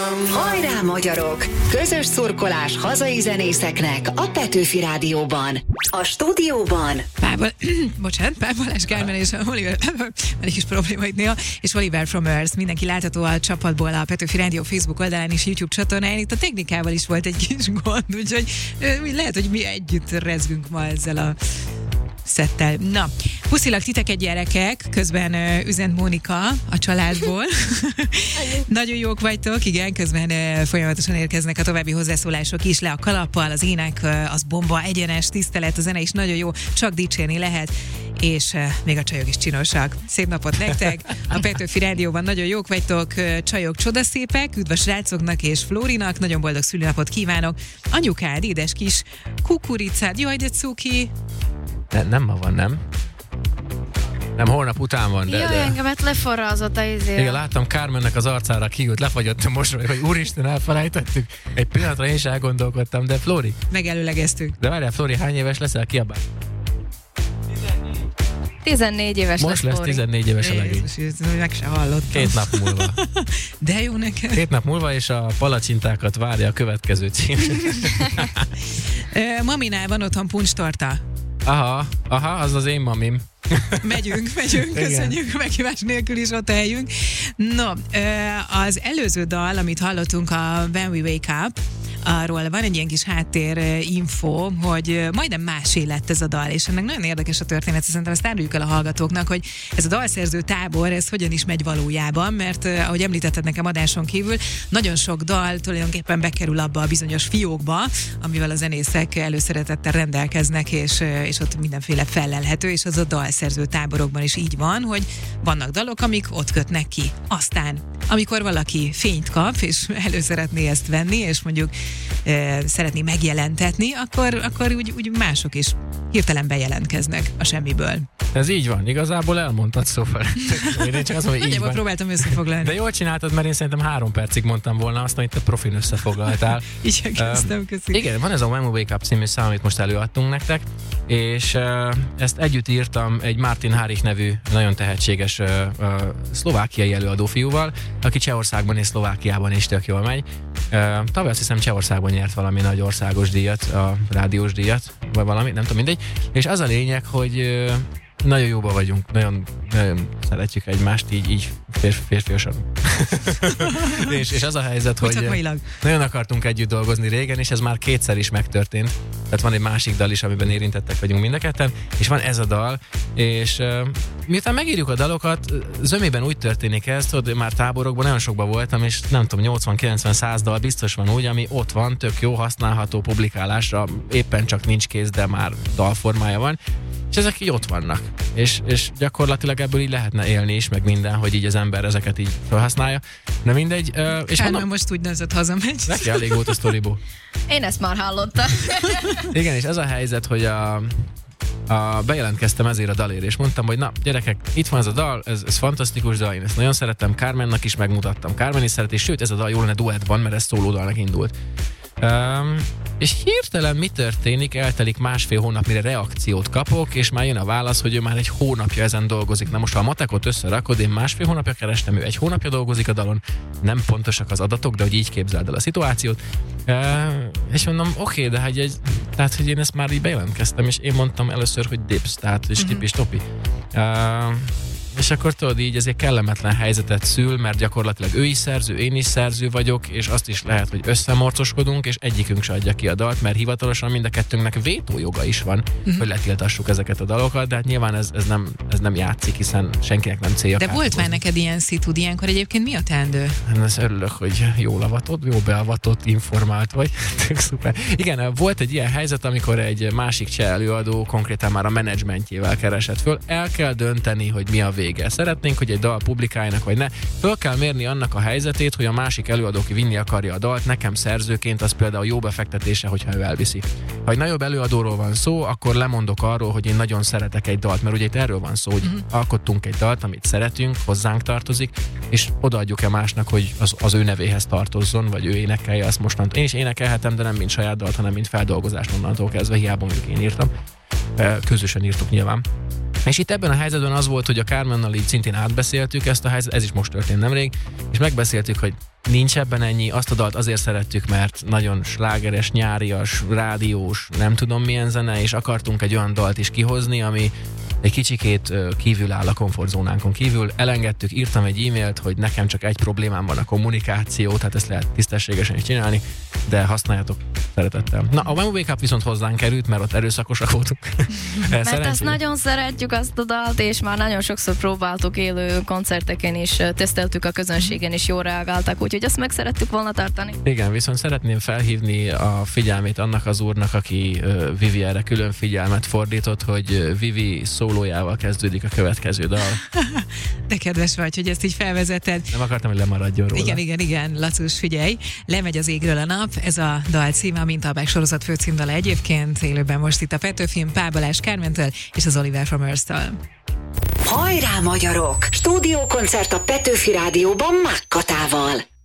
Hajrá, magyarok! Közös szurkolás hazai zenészeknek a Petőfi Rádióban. A stúdióban Pál Balázs Kármen és Oliver, van egy kis probléma itt néha, és Oliver from Earth. Mindenki látható a csapatból a Petőfi Rádió Facebook oldalán és YouTube csatornáján. Itt a technikával is volt egy kis gond, úgyhogy lehet, hogy mi együtt rezgünk ma ezzel a szettel. Na, puszilak titeket, gyerekek, közben üzent Mónika a családból. Nagyon jók vagytok, igen, közben folyamatosan érkeznek a további hozzászólások is, le a kalappal, az ének, az bomba, egyenes, tisztelet, a zene is nagyon jó, csak dicsérni lehet, és még a csajok is csinosak. Szép napot nektek! A Petőfi Rádióban nagyon jók vagytok, csajok csodaszépek, üdv a srácoknak és Flórinak, nagyon boldog szülinapot kívánok. Anyukád, édes kis kukoricád, jaj, de cuki! Nem ma van, nem? Nem, holnap után van, de... Jaj, engemet leforrazott a izé. Igen, láttam Kármennek az arcára kiült, lefagyott a mosoly, hogy úristen, elfelejtettük. Egy pillanatra én is elgondolkodtam, de Flóri... Megelőlegeztük. De várjál, Flóri, hány éves leszel? Kiabál. 14 éves most lesz 14 éves a legény. Meg se hallottam. 2 nap múlva. De jó neked. 2 nap múlva, és a palacsintákat várja a következő cím. Maminál van otthon puncstorta. Aha, az én mamim. Megyünk, köszönjük, meghívás nélkül is ott eljünk. No, az előző dal, amit hallottunk, a When We Wake Up, arról van egy ilyen kis háttér info, hogy majdnem másé lett ez a dal, és ennek nagyon érdekes a történet, szerintem ezt áruljuk el a hallgatóknak, hogy ez a dalszerző tábor, ez hogyan is megy valójában, mert ahogy említetted nekem adáson kívül, nagyon sok dal tulajdonképpen bekerül abba a bizonyos fiókba, amivel a zenészek előszeretettel rendelkeznek, és ott mindenféle fellelhető, és az a dalszerző táborokban is így van, hogy vannak dalok, amik ott kötnek ki. Aztán, amikor valaki fényt kap, és elő szeretné ezt venni, és mondjuk szeretné megjelentetni, akkor úgy mások is hirtelen bejelentkeznek a semmiből. Ez így van, igazából elmondtad, szóval. Én csak azt mondom, hogy így van. Próbáltam összefoglalni. De jól csináltad, mert én szerintem 3 percig mondtam volna azt, amit te profin összefoglaltál. Igyekeztem, köszönöm. Igen, van ez a When We Wake Up című szám, amit most előadtunk nektek, és ezt együtt írtam egy Martin Harich nevű nagyon tehetséges szlovákiai előadó fiúval, aki Csehországban és Szlovákiában is tök jól megy. Tavaly azt hiszem Csehországban nyert valami nagy országos díjat, a rádiós díjat, vagy valami, nem tudom, mindegy. És az a lényeg, hogy nagyon jóban vagyunk, nagyon szeretjük egymást, így férfiasan. és az a helyzet, hogy nagyon akartunk együtt dolgozni régen, és ez már 2-szer is megtörtént. Tehát van egy másik dal is, amiben érintettek vagyunk mind a ketten, és van ez a dal, és miután megírjuk a dalokat, zömében úgy történik ez, hogy már táborokban nagyon sokban voltam, és nem tudom, 80-90-100 dal biztos van úgy, ami ott van, tök jó, használható publikálásra, éppen csak nincs kész, de már dalformája van. És ezek így ott vannak. És gyakorlatilag ebből így lehetne élni is, meg minden, hogy így az ember ezeket így felhasználja. De mindegy. És mondom, most úgy dönzött, hazamegy. Neki elég volt a sztoriból. Én ezt már hallottam. Igen, és ez a helyzet, hogy bejelentkeztem ezért a dalért, és mondtam, hogy na, gyerekek, itt van ez a dal, ez fantasztikus dal, én ezt nagyon szeretem, Kármennak is megmutattam, Kármen is szereti, sőt, ez a dal jó lenne duettban, mert ez szólódalnak indult. És hirtelen mi történik? Eltelik 1,5 hónap, mire reakciót kapok, és már jön a válasz, hogy ő már 1 hónapja ezen dolgozik. Na most, ha a matekot összerakod, én 1,5 hónapja kerestem, ő 1 hónapja dolgozik a dalon, nem pontosak az adatok, de hogy így képzeld el a szituációt. És mondom, oké, de tehát, hogy én ezt már így bejelentkeztem, és én mondtam először, hogy dips, tehát és tip és topi. És akkor tudod, így ezért kellemetlen helyzetet szül, mert gyakorlatilag ő is szerző, én is szerző vagyok, és azt is lehet, hogy összemorcoskodunk, és egyikünk se adja ki a dalt, mert hivatalosan mind a kettőnknek vétójoga is van, hogy letiltassuk ezeket a dalokat, de hát nyilván ez nem játszik, hiszen senkinek nem célja. De volt már neked ilyen szitud, ilyenkor egyébként mi a teendő? Ez örülök, hogy jól avatott, jó beavatott, informált vagy. Tök szuper. Igen, volt egy ilyen helyzet, amikor egy másik cseh előadó konkrétan már a menedzsmentjével keresett föl. El kell dönteni, hogy mi a vége. Szeretnénk, hogy egy dal publikáljanak, vagy ne. Föl kell mérni annak a helyzetét, hogy a másik előadó, aki vinni akarja a dalt, nekem szerzőként az például jó befektetése, hogyha ő elviszi. Ha egy nagyobb előadóról van szó, akkor lemondok arról, hogy én nagyon szeretek egy dalt, mert ugye itt erről van szó, hogy alkottunk egy dalt, amit szeretünk, hozzánk tartozik, és odaadjuk-e másnak, hogy az ő nevéhez tartozzon, vagy ő énekelje azt mostantól. Én is énekelhetem, de nem mint saját dalt, hanem mint feldolgozást onnantól kezdve, hiába mondjuk én írtam. Közösen írtuk nyilván. És itt ebben a helyzetben az volt, hogy a Carmennal így szintén átbeszéltük ezt a helyzetet, ez is most történt nemrég, és megbeszéltük, hogy nincs ebben ennyi, azt a dalt azért szerettük, mert nagyon slágeres, nyárias, rádiós, nem tudom milyen zene, és akartunk egy olyan dalt is kihozni, ami egy kicsikét kívül áll a komfortzónánkon kívül. Elengedtük, írtam egy e-mailt, hogy nekem csak egy problémám van, a kommunikáció, tehát ezt lehet tisztességesen is csinálni, de használjátok szeretettel. Na, a When We Wake Up viszont hozzánk került, mert ott erőszakosak voltunk. Mert ezt nagyon szeretjük, azt a dalt, és már nagyon sokszor próbáltuk élő koncerteken is, teszteltük a közönségen, és jól reagáltak, úgyhogy ezt meg szerettük volna tartani. Igen, viszont szeretném felhívni a figyelmét annak az úrnak, aki Vivi erre külön figyelmet fordított, hogy Vivi szólójával kezdődik a következő dal. De kedves vagy, hogy ezt így felvezeted. Nem akartam, hogy lemaradjon róla. Igen, Lacus, figyelj, lemegy az égről a nap, ez a dal címe, mint a sorozat főcímdala egyébként, élőben most itt a Petőfin, Pál Balázs Kármentől és az Oliver from Earth-től. Hajrá, magyarok! Stúdiókoncert a Petőfi Rádióban Mákkatával.